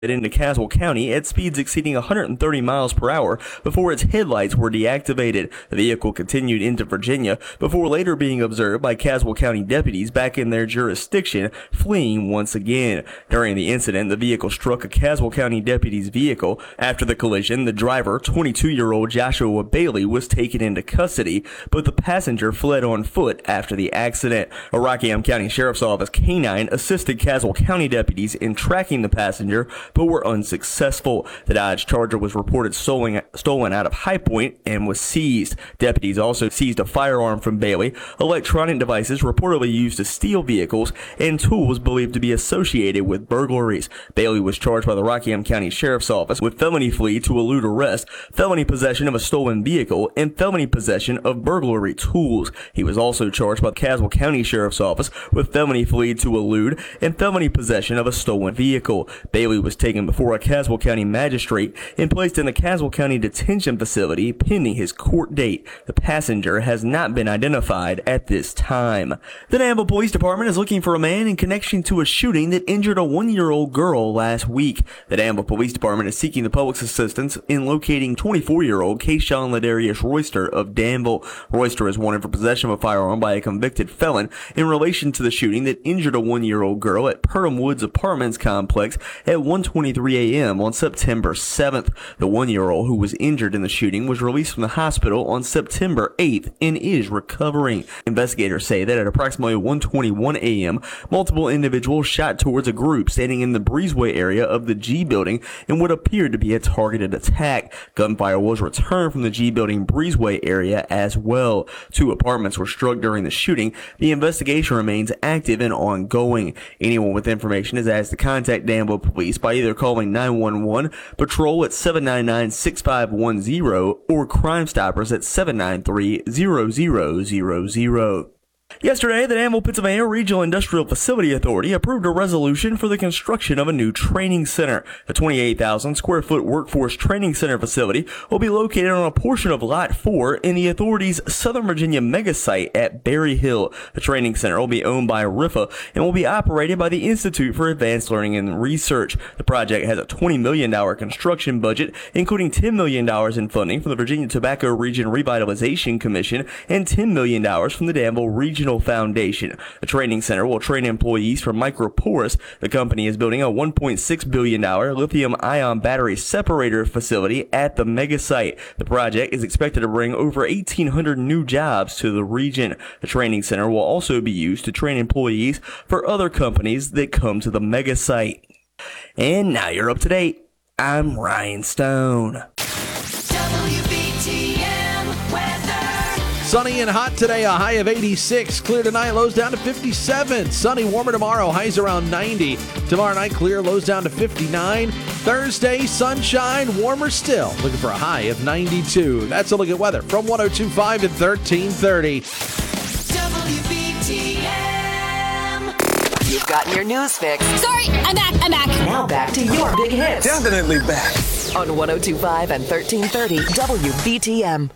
into Caswell County at speeds exceeding 130 miles per hour before its headlights were deactivated. The vehicle continued into Virginia before later being observed by Caswell County deputies back in their jurisdiction, fleeing once again. During the incident, the vehicle struck a Caswell County deputy's vehicle. After the collision, the driver, 22-year-old Joshua Bailey, was taken into custody, but the passenger fled on foot after the accident. A Rockingham County Sheriff's Office K-9 assisted Caswell County deputies in tracking the passenger, but were unsuccessful. The Dodge Charger was reported stolen out of High Point and was seized. Deputies also seized a firearm from Bailey, electronic devices reportedly used to steal vehicles, and tools believed to be associated with burglaries. Bailey was charged by the Rockingham County Sheriff's Office with felony flee to elude arrest, felony possession of a stolen vehicle, and felony possession of burglary tools. He was also charged by the Caswell County Sheriff's Office with felony flee to elude and felony possession of a stolen vehicle. Bailey was taken before a Caswell County magistrate and placed in the Caswell County Detention Facility pending his court date. The passenger has not been identified at this time. The Danville Police Department is looking for a man in connection to a shooting that injured a 1-year-old girl last week. The Danville Police Department is seeking the public's assistance in locating 24-year-old Kayshawn Ladarius Royster of Danville. Royster is wanted for possession of a firearm by a convicted felon in relation to the shooting that injured a 1-year-old girl at Perham Woods Apartments Complex at 1:23 a.m. on September 7th. The 1-year-old who was injured in the shooting was released from the hospital on September 8th and is recovering. Investigators say that at approximately 1:21 a.m., multiple individuals shot towards a group standing in the breezeway area of the G building in what appeared to be a targeted attack. Gunfire was returned from the G building breezeway area as well. 2 apartments were struck during the shooting. The investigation remains active and ongoing. Anyone with information is asked to contact Danville Police by either calling 911, patrol at 799-6510, or Crime Stoppers at 793-0000. Yesterday, the Danville, Pennsylvania Regional Industrial Facility Authority approved a resolution for the construction of a new training center. The 28,000 square foot workforce training center facility will be located on a portion of Lot 4 in the authority's Southern Virginia mega site at Berry Hill. The training center will be owned by RIFA and will be operated by the Institute for Advanced Learning and Research. The project has a $20 million construction budget, including $10 million in funding from the Virginia Tobacco Region Revitalization Commission and $10 million from the Danville Regional Foundation. The training center will train employees for Microporous. The company is building a $1.6 billion lithium-ion battery separator facility at the mega site. The project is expected to bring over 1,800 new jobs to the region. The training center will also be used to train employees for other companies that come to the mega site. And now you're up to date. I'm Ryan Stone. Sunny and hot today, a high of 86. Clear tonight, lows down to 57. Sunny, warmer tomorrow, highs around 90. Tomorrow night, clear, lows down to 59. Thursday, sunshine, warmer still. Looking for a high of 92. That's a look at weather from 102.5 and 1330. WBTM. You've gotten your news fix. Sorry, I'm back. Now back to your big hits. Definitely back. On 102.5 and 1330 WBTM.